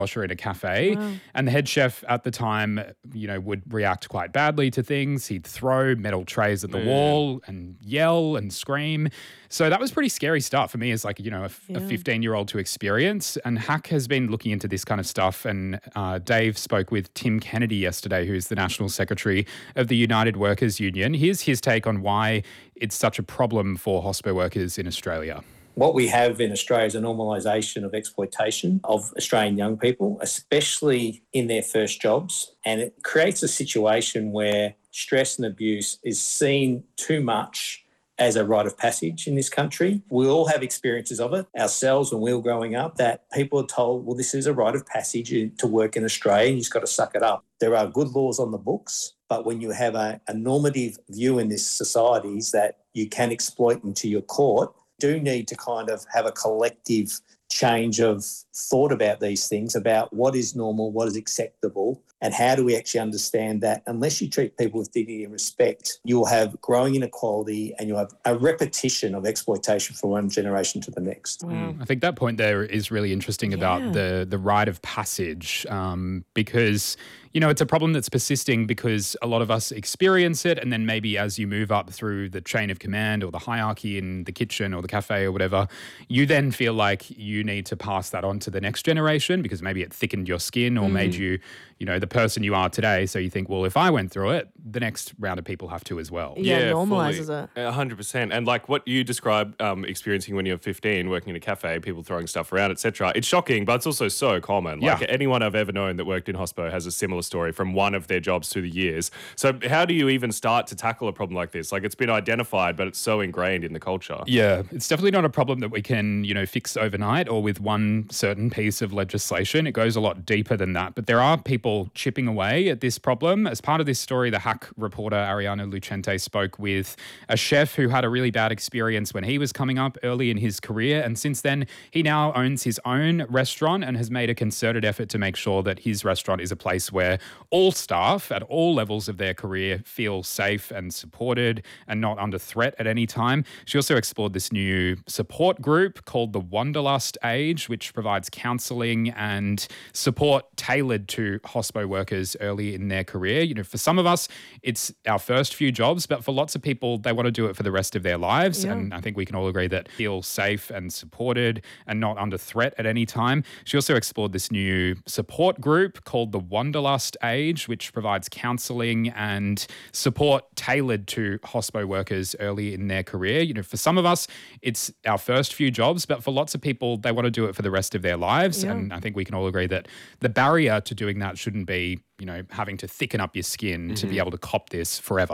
dishwasher in a cafe. Wow. And the head chef at the time, would react quite badly to things. He'd throw metal trays at the wall and yell and scream. So that was pretty scary stuff for me as a 15-year-old to experience. And Hack has been looking into this kind of stuff. And Dave spoke with Tim Kennedy yesterday, who's the National Secretary of the United Workers Union. Here's his take on why it's such a problem for hospo workers in Australia. What we have in Australia is a normalisation of exploitation of Australian young people, especially in their first jobs. And it creates a situation where stress and abuse is seen too much as a rite of passage in this country. We all have experiences of it ourselves when we were growing up, that people are told, well, this is a rite of passage to work in Australia and you've just got to suck it up. There are good laws on the books, but when you have a normative view in this society is that you can exploit into your court, do need to kind of have a collective change of thought about these things, about what is normal, what is acceptable, and how do we actually understand that unless you treat people with dignity and respect, you'll have growing inequality and you'll have a repetition of exploitation from one generation to the next. Wow. I think that point there is really interesting about the rite of passage because, it's a problem that's persisting because a lot of us experience it, and then maybe as you move up through the chain of command or the hierarchy in the kitchen or the cafe or whatever, you then feel like you need to pass that on to the next generation because maybe it thickened your skin or made you, the person you are today. So you think, well, if I went through it, the next round of people have to as well. Yeah, normalises it. 100%. And like what you described experiencing when you're 15, working in a cafe, people throwing stuff around, etc. It's shocking, but it's also so common. Like anyone I've ever known that worked in hospo has a similar story from one of their jobs through the years. So how do you even start to tackle a problem like this? Like it's been identified, but it's so ingrained in the culture. Yeah, it's definitely not a problem that we can, fix overnight or with one certain piece of legislation. It goes a lot deeper than that. But there are people chipping away at this problem. As part of this story, the Hack reporter Ariana Lucente spoke with a chef who had a really bad experience when he was coming up early in his career. And since then, he now owns his own restaurant and has made a concerted effort to make sure that his restaurant is a place where all staff at all levels of their career feel safe and supported and not under threat at any time. She also explored this new support group called the Wanderlust Age, which provides counselling and support tailored to hospo workers early in their career. For some of us, it's our first few jobs, but for lots of people, they want to do it for the rest of their lives. Yeah. And I think we can all agree that feel safe and supported and not under threat at any time. She also explored this new support group called the Wanderlust Age, which provides counselling and support tailored to hospo workers early in their career. For some of us, it's our first few jobs, but for lots of people, they want to do it for the rest of their lives. Yeah. And I think we can all agree that the barrier to doing that shouldn't be, having to thicken up your skin to be able to cop this forever.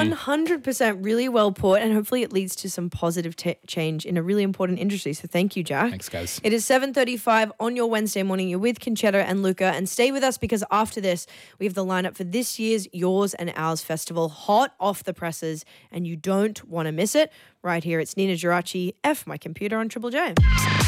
100% really well put, and hopefully it leads to some positive change in a really important industry. So thank you, Jack. Thanks, guys. It is 7:35 on your Wednesday morning. You're with Conchetta and Luca, and stay with us because after this, we have the lineup for this year's Yours and Ours Festival, hot off the presses, and you don't want to miss it. Right here, it's Nina Geraci, F My Computer on Triple J.